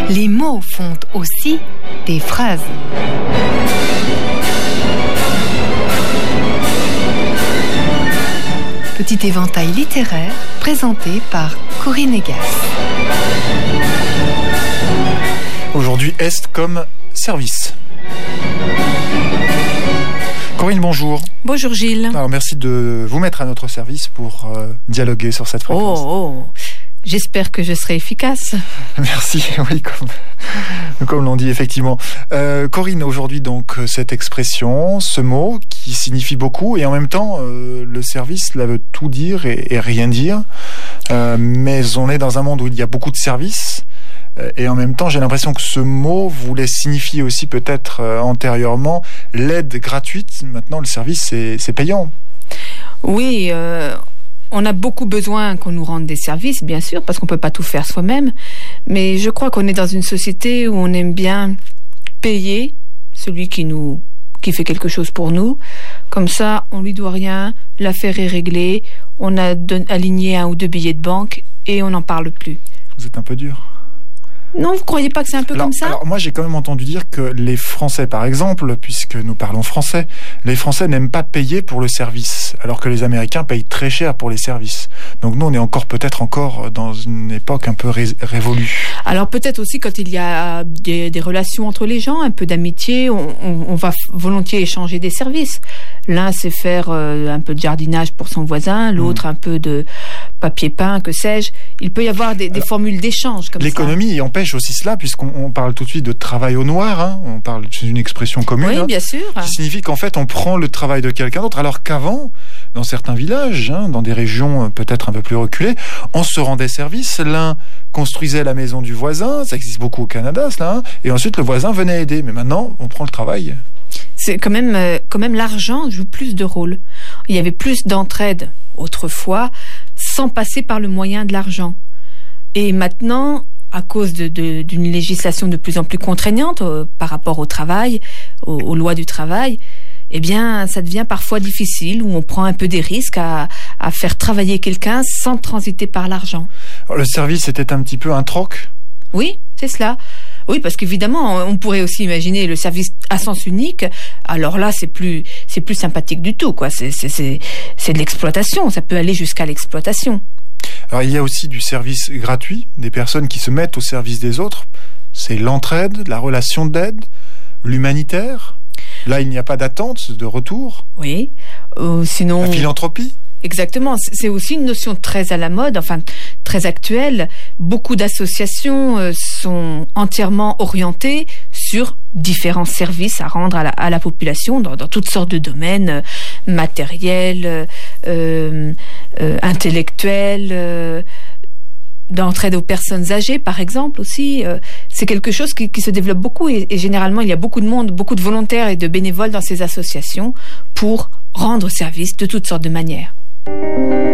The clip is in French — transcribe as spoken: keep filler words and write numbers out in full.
Les mots font aussi des phrases. Petit éventail littéraire présenté par Corinne Egas. Aujourd'hui, est comme service. Corinne, bonjour. Bonjour Gilles. Alors, merci de vous mettre à notre service pour euh, dialoguer sur cette fréquence. Oh, oh. J'espère que je serai efficace. Merci, oui, comme, comme l'on dit effectivement. Euh, Corinne, aujourd'hui donc cette expression, ce mot qui signifie beaucoup et en même temps euh, le service, là, veut tout dire et, et rien dire. Euh, mais on est dans un monde où il y a beaucoup de services. Et en même temps, j'ai l'impression que ce mot voulait signifier aussi peut-être euh, antérieurement l'aide gratuite. Maintenant, le service, c'est, c'est payant. Oui, euh, on a beaucoup besoin qu'on nous rende des services, bien sûr, parce qu'on peut pas tout faire soi-même. Mais je crois qu'on est dans une société où on aime bien payer celui qui nous, qui fait quelque chose pour nous. Comme ça, on lui doit rien, l'affaire est réglée, on a don- aligné un ou deux billets de banque et on n'en parle plus. Vous êtes un peu dur. Non, vous croyez pas que c'est un peu alors, comme ça ? Alors moi j'ai quand même entendu dire que les Français par exemple, puisque nous parlons français, les Français n'aiment pas payer pour le service, alors que les Américains payent très cher pour les services. Donc nous on est encore peut-être encore dans une époque un peu ré- révolue. Alors peut-être aussi quand il y a des, des relations entre les gens, un peu d'amitié, on, on, on va volontiers échanger des services. L'un c'est faire euh, un peu de jardinage pour son voisin, l'autre mmh. un peu de papier peint, que sais-je. Il peut y avoir des, des alors, formules d'échange comme l'économie ça. L'économie empêche aussi cela, puisqu'on on parle tout de suite de travail au noir, hein. On parle d'une expression commune. Oui, hein, bien sûr. Qui signifie qu'en fait, on prend le travail de quelqu'un d'autre, alors qu'avant, dans certains villages, hein, dans des régions peut-être un peu plus reculées, on se rendait service. L'un construisait la maison du voisin, ça existe beaucoup au Canada, cela, hein, et ensuite le voisin venait aider. Mais maintenant, on prend le travail. C'est quand même, euh, quand même l'argent joue plus de rôle. Il y avait plus d'entraide autrefois, sans passer par le moyen de l'argent. Et maintenant, à cause de, de, d'une législation de plus en plus contraignante euh, par rapport au travail, aux, aux lois du travail, eh bien, ça devient parfois difficile, où on prend un peu des risques à, à faire travailler quelqu'un sans transiter par l'argent. Alors, le service était un petit peu un troc ? Oui, c'est cela. Oui, parce qu'évidemment, on pourrait aussi imaginer le service à sens unique. Alors là, c'est plus, c'est plus sympathique du tout, quoi. C'est, c'est, c'est, c'est de l'exploitation. Ça peut aller jusqu'à l'exploitation. Alors, il y a aussi du service gratuit, des personnes qui se mettent au service des autres. C'est l'entraide, la relation d'aide, l'humanitaire. Là, il n'y a pas d'attente de retour. Oui. Euh, sinon. La philanthropie. Exactement. C'est aussi une notion très à la mode, enfin très actuelle. Beaucoup d'associations euh, sont entièrement orientées sur différents services à rendre à la, à la population dans, dans toutes sortes de domaines, euh, matériels, euh, euh, intellectuels, euh, d'entraide aux personnes âgées, par exemple aussi. Euh, c'est quelque chose qui, qui se développe beaucoup et, et généralement il y a beaucoup de monde, beaucoup de volontaires et de bénévoles dans ces associations pour rendre service de toutes sortes de manières.